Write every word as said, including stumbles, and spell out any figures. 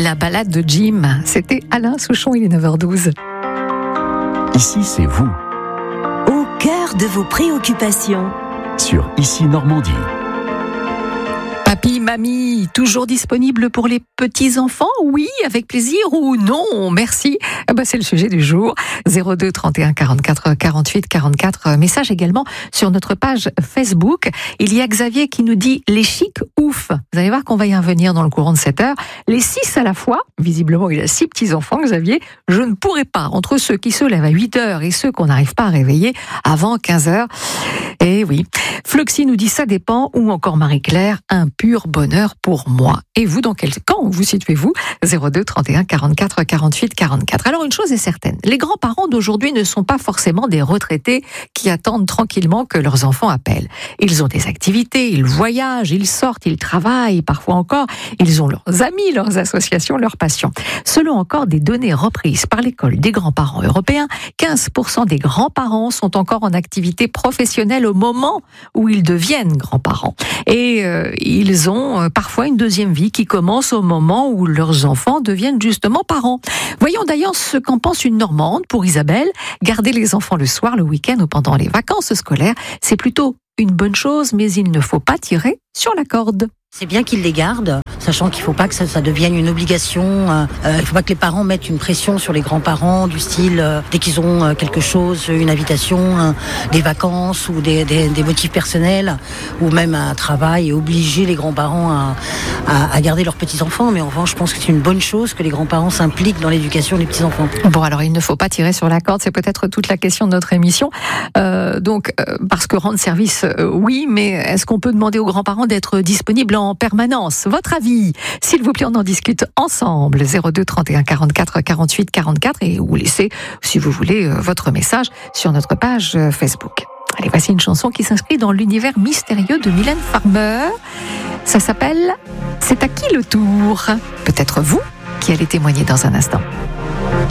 La balade de Jim, c'était Alain Souchon, il est neuf heures douze. Ici, c'est vous. Au cœur de vos préoccupations. Sur Ici Normandie. Papy, mamie, toujours disponible pour les petits-enfants? Oui, avec plaisir ou non? Merci. Eh ben, c'est le sujet du jour. zéro deux trente et un quarante-quatre quarante-huit quarante-quatre. Message également sur notre page Facebook. Il y a Xavier qui nous dit les chics ouf. Vous allez voir qu'on va y revenir dans le courant de cette heure. Les six à la fois. Visiblement, il a six petits-enfants, Xavier. Je ne pourrais pas, entre ceux qui se lèvent à huit heures et ceux qu'on n'arrive pas à réveiller avant quinze heures. Et oui. Floxy nous dit ça dépend, ou encore Marie-Claire, un pur bonheur pour moi. Et vous, dans quel camp vous situez-vous? zéro deux trente et un quarante-quatre quarante-huit quarante-quatre. Alors une chose est certaine, les grands-parents d'aujourd'hui ne sont pas forcément des retraités qui attendent tranquillement que leurs enfants appellent. Ils ont des activités, ils voyagent, ils sortent, ils travaillent, parfois encore, ils ont leurs amis, leurs associations, leurs passions. Selon encore des données reprises par l'école des grands-parents européens, quinze pour cent des grands-parents sont encore en activité professionnelle au moment où ils deviennent grands-parents. Et euh, ils ont euh, parfois une deuxième vie qui commence au moment où leurs enfants deviennent justement parents. Voyons d'ailleurs ce qu'en pense une Normande pour Isabelle. Garder les enfants le soir, le week-end ou pendant les vacances scolaires, c'est plutôt une bonne chose, mais il ne faut pas tirer sur la corde. C'est bien qu'ils les gardent, sachant qu'il ne faut pas que ça, ça devienne une obligation. Euh, il ne faut pas que les parents mettent une pression sur les grands-parents, du style, euh, dès qu'ils ont euh, quelque chose, une invitation, euh, des vacances ou des, des, des motifs personnels, ou même un travail, et obliger les grands-parents à, à, à garder leurs petits-enfants. Mais en revanche, je pense que c'est une bonne chose que les grands-parents s'impliquent dans l'éducation des petits-enfants. Bon, alors il ne faut pas tirer sur la corde, c'est peut-être toute la question de notre émission. Euh, donc, euh, parce que rendre service, euh, oui, mais est-ce qu'on peut demander aux grands-parents d'être disponibles en permanence? Votre avis, s'il vous plaît, on en discute ensemble. zéro deux trente et un quarante-quatre quarante-huit quarante-quatre et vous laissez, si vous voulez, votre message sur notre page Facebook. Allez, voici une chanson qui s'inscrit dans l'univers mystérieux de Mylène Farmer. Ça s'appelle « C'est à qui le tour ?» Peut-être vous qui allez témoigner dans un instant.